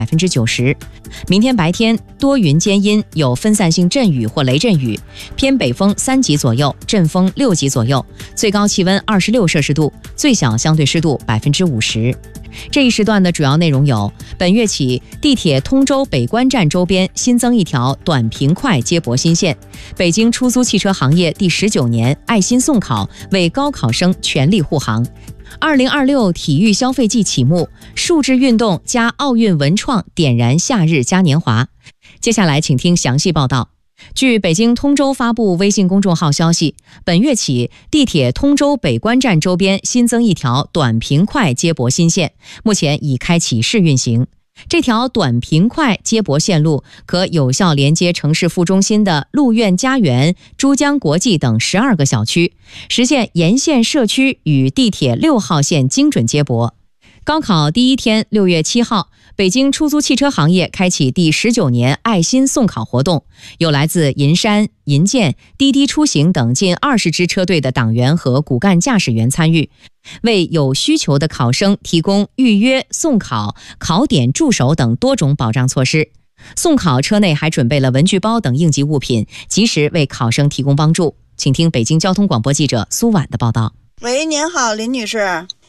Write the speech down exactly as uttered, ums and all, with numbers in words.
百分之九十。明天白天多云间阴，有分散性阵雨或雷阵雨，偏北风三级左右，阵风六级左右，最高气温二十六摄氏度，最小相对湿度百分之五十。这一时段的主要内容有：本月起，地铁通州北关站周边新增一条短平快接驳新线。北京出租汽车行业第十九年爱心送考，为高考生全力护航。二零二六体育消费季启幕，数字运动加奥运文创点燃夏日嘉年华。接下来请听详细报道。据北京通州发布微信公众号消息，本月起，地铁通州北关站周边新增一条短平快接驳新线，目前已开启试运行。这条短平快接驳线路可有效连接城市副中心的陆苑家园、珠江国际等十二个小区，实现沿线社区与地铁六号线精准接驳。高考第一天，六月七号，北京出租汽车行业开启第十九年爱心送考活动，有来自银山、银建、滴滴出行等近二十支车队的党员和骨干驾驶员参与，为有需求的考生提供预约、送考、考点驻守等多种保障措施。送考车内还准备了文具包等应急物品，及时为考生提供帮助。请听北京交通广播记者苏婉的报道。 喂，您好，林女士。